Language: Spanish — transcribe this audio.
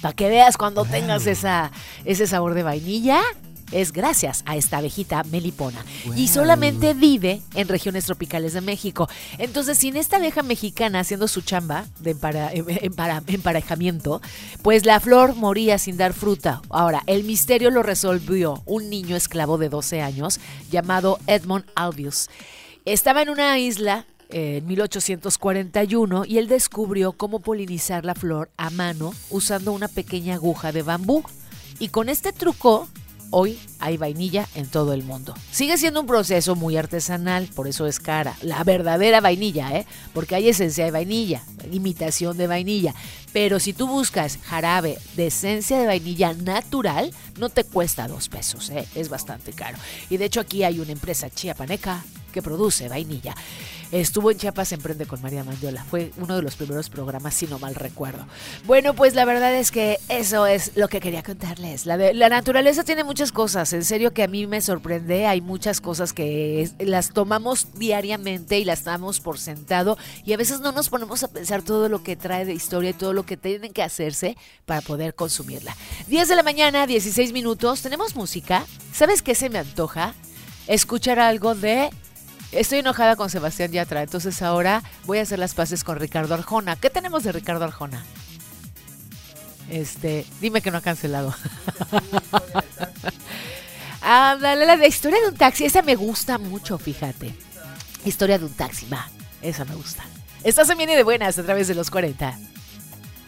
Para que veas cuando tengas ese sabor de vainilla. Es gracias a esta abejita melipona. Y solamente vive en regiones tropicales de México. Entonces, sin esta abeja mexicana haciendo su chamba de emparejamiento, pues la flor moría sin dar fruta. Ahora, el misterio lo resolvió un niño esclavo de 12 años llamado Edmond Albius. Estaba en una isla en 1841 y él descubrió cómo polinizar la flor a mano usando una pequeña aguja de bambú. Y con este truco, hoy hay vainilla en todo el mundo. Sigue siendo un proceso muy artesanal, por eso es cara. La verdadera vainilla, porque hay esencia de vainilla, imitación de vainilla. Pero si tú buscas jarabe de esencia de vainilla natural, no te cuesta 2 pesos, es bastante caro. Y de hecho aquí hay una empresa chiapaneca que produce vainilla. Estuvo en Chiapas Emprende con María Mandiola. Fue uno de los primeros programas, si no mal recuerdo. Bueno, pues la verdad es que eso es lo que quería contarles. La naturaleza tiene muchas cosas. En serio que a mí me sorprende. Hay muchas cosas que las tomamos diariamente y las damos por sentado. Y a veces no nos ponemos a pensar todo lo que trae de historia y todo lo que tienen que hacerse para poder consumirla. 10 de la mañana, 16 minutos. Tenemos música. ¿Sabes qué se me antoja? Escuchar algo de... Estoy enojada con Sebastián Yatra, entonces ahora voy a hacer las paces con Ricardo Arjona. ¿Qué tenemos de Ricardo Arjona? Dime que no ha cancelado. La de Historia de un taxi, esa me gusta mucho, fíjate. Historia de un taxi, va, esa me gusta. Estás en Viene de Buenas a través de los 40.